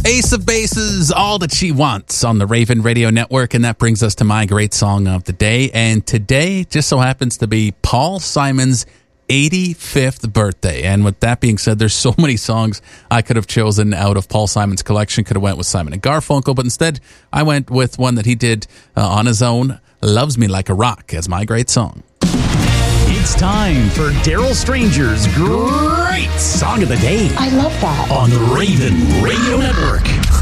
Ace of Bases, All That She Wants on the Raven Radio Network, and that brings us to my great song of the day. And today just so happens to be Paul Simon's 85th birthday. And with that being said, there's so many songs I could have chosen out of Paul Simon's collection. Could have went with Simon and Garfunkel, but instead I went with one that he did on his own, Loves Me Like a Rock, as my great song. It's time for Daryl Stranger's Great Song of the Day. I love that. On the Raven Radio Network.